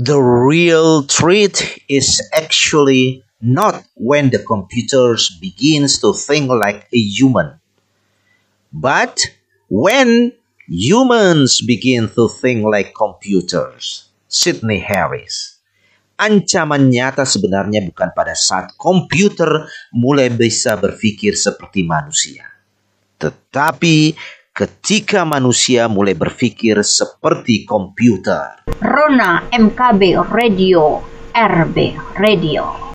The real threat is actually not when the computers begins to think like a human, but when humans begin to think like computers. Sidney Harris. Ancaman nyata sebenarnya bukan pada saat komputer mulai bisa berpikir seperti manusia, tetapi ketika manusia mulai berpikir seperti komputer. Rona MKB Radio, RB Radio.